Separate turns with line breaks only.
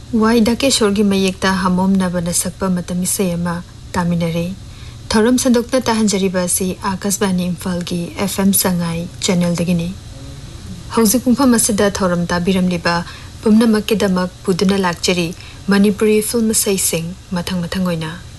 Y Dakeshwar की मयेक्ता हमोम नबन सकपा मतम इसेयमा तामिनरे थौरम संदोक्ता ताहंजरिबासी आकाशवाणी इम्फाल की FM Sangai channel दगिनी हौजिक पुंफम असदा थौरम ताबिरमलिबा पुमनमक्केदमक पुदुना लाक्चरी Manipuri film sensing मथंग मथंग ओइना